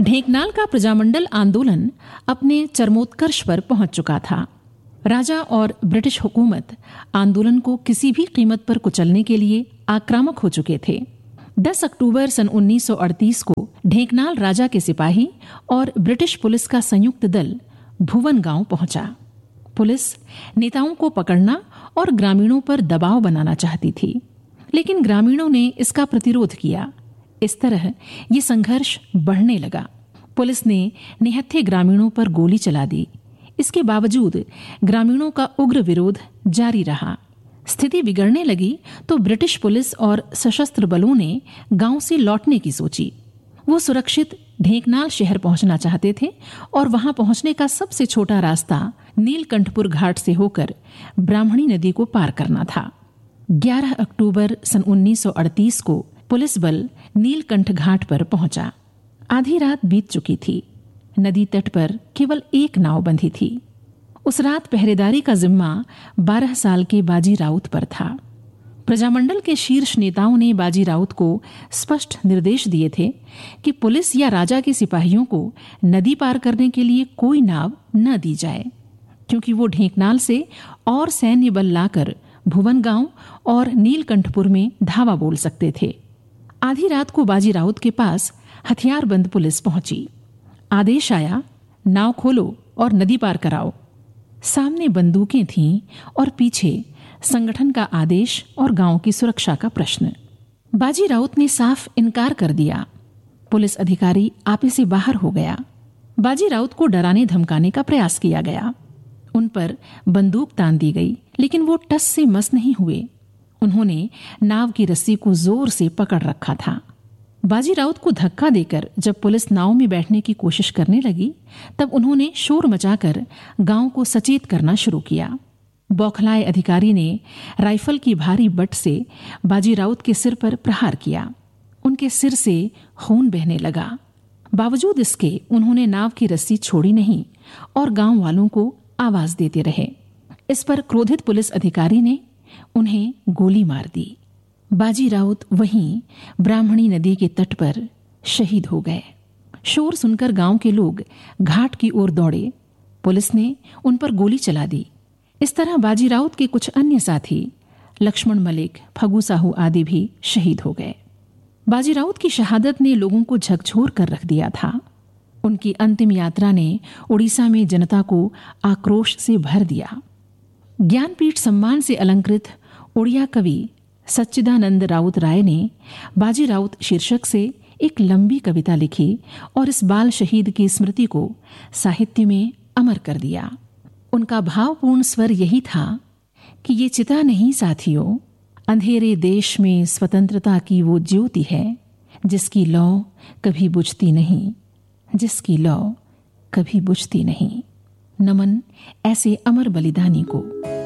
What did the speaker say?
ढेंकनाल का प्रजामंडल आंदोलन अपने चरमोत्कर्ष पर पहुंच चुका था। राजा और ब्रिटिश हुकूमत आंदोलन को किसी भी कीमत पर कुचलने के लिए आक्रामक हो चुके थे। 10 अक्टूबर सन 1938 को ढेंकनाल राजा के सिपाही और ब्रिटिश पुलिस का संयुक्त दल भुवन गांव पहुंचा। पुलिस नेताओं को पकड़ना और ग्रामीणों पर दबाव बनाना चाहती थी, लेकिन ग्रामीणों ने इसका प्रतिरोध किया। इस तरह ये संघर्ष बढ़ने लगा। पुलिस ने निहत्थे ग्रामीणों पर गोली चला दी। इसके बावजूद ग्रामीणों का उग्र विरोध जारी रहा। स्थिति बिगड़ने लगी तो ब्रिटिश पुलिस और सशस्त्र बलों ने गांव से लौटने की सोची। वो सुरक्षित ढेंकनाल शहर पहुंचना चाहते थे और वहां पहुंचने का सबसे छोटा रास्ता नीलकंठपुर घाट से होकर ब्राह्मणी नदी को पार करना था। 11 अक्टूबर सन 1938 को पुलिस बल नीलकंठ घाट पर पहुंचा। आधी रात बीत चुकी थी। नदी तट पर केवल एक नाव बंधी थी। उस रात पहरेदारी का जिम्मा 12 साल के बाजी राउत पर था। प्रजामंडल के शीर्ष नेताओं ने बाजी राउत को स्पष्ट निर्देश दिए थे कि पुलिस या राजा के सिपाहियों को नदी पार करने के लिए कोई नाव न दी जाए, क्योंकि वो ढेंकनाल से और सैन्य बल लाकर भुवन गांव और नीलकंठपुर में धावा बोल सकते थे। आधी रात को बाजी राउत के पास हथियारबंद पुलिस पहुंची। आदेश आया, नाव खोलो और नदी पार कराओ। सामने बंदूकें थीं और पीछे संगठन का आदेश और गांव की सुरक्षा का प्रश्न। बाजी राउत ने साफ इनकार कर दिया। पुलिस अधिकारी आपे से बाहर हो गया। बाजी राउत को डराने धमकाने का प्रयास किया गया। उन पर बंदूक तान दी गई, लेकिन वो टस से मस नहीं हुए। उन्होंने नाव की रस्सी को जोर से पकड़ रखा था। बाजी राउत को धक्का देकर जब पुलिस नाव में बैठने की कोशिश करने लगी, तब उन्होंने शोर मचाकर गांव को सचेत करना शुरू किया। बौखलाए अधिकारी ने राइफल की भारी बट से बाजी राउत के सिर पर प्रहार किया। उनके सिर से खून बहने लगा। बावजूद इसके उन्होंने नाव की रस्सी छोड़ी नहीं और गांव वालों को आवाज देते रहे। इस पर क्रोधित पुलिस अधिकारी ने उन्हें गोली मार दी। बाजी राउत वहीं ब्राह्मणी नदी के तट पर शहीद हो गए। शोर सुनकर गांव के लोग घाट की ओर दौड़े। पुलिस ने उन पर गोली चला दी। इस तरह बाजी राउत के कुछ अन्य साथी लक्ष्मण मलिक, फगू साहू आदि भी शहीद हो गए। बाजी राउत की शहादत ने लोगों को झकझोर कर रख दिया था। उनकी अंतिम यात्रा ने उड़ीसा में जनता को आक्रोश से भर दिया। ज्ञानपीठ सम्मान से अलंकृत उड़िया कवि सच्चिदानंद राउत राय ने बाजी राउत शीर्षक से एक लंबी कविता लिखी और इस बाल शहीद की स्मृति को साहित्य में अमर कर दिया। उनका भावपूर्ण स्वर यही था कि ये चिता नहीं साथियों, अंधेरे देश में स्वतंत्रता की वो ज्योति है, जिसकी लौ कभी बुझती नहीं, जिसकी लौ कभी बुझती नहीं। नमन ऐसे अमर बलिदानी को।